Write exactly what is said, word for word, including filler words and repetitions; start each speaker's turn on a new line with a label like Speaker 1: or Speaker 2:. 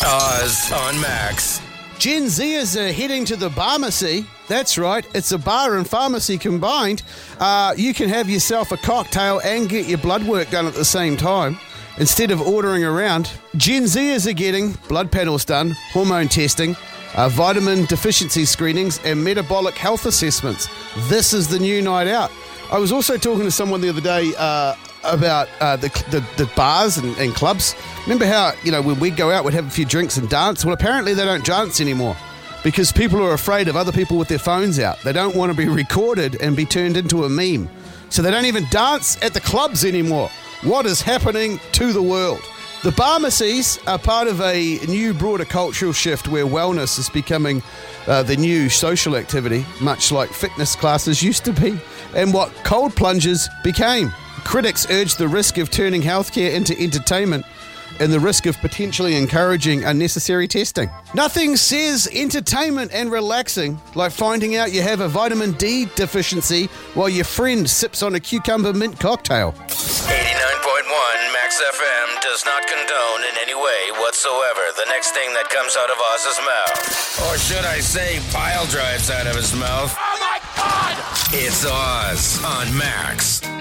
Speaker 1: Oz on Max.
Speaker 2: Gen Zers are heading to the pharmacy. That's right, it's a bar and pharmacy combined. Uh, you can have yourself a cocktail and get your blood work done at the same time. Instead of ordering around, Gen Zers are getting blood panels done, hormone testing, uh, vitamin deficiency screenings, and metabolic health assessments. This is the new night out. I was also talking to someone the other day uh, about uh, the, the the bars and, and clubs. Remember how, you know, when we'd go out, we'd have a few drinks and dance? Well, apparently they don't dance anymore because people are afraid of other people with their phones out. They don't want to be recorded and be turned into a meme. So they don't even dance at the clubs anymore. What is happening to the world? The pharmacies are part of a new broader cultural shift where wellness is becoming uh, the new social activity, much like fitness classes used to be, and what cold plunges became. Critics urge the risk of turning healthcare into entertainment and the risk of potentially encouraging unnecessary testing. Nothing says entertainment and relaxing like finding out you have a vitamin D deficiency while your friend sips on a cucumber mint cocktail.
Speaker 1: eighty-nine point one Max F M does not condone in any way whatsoever the next thing that comes out of Oz's mouth. Or should I say pile drives out of his mouth.
Speaker 3: Oh my God!
Speaker 1: It's Oz on Max.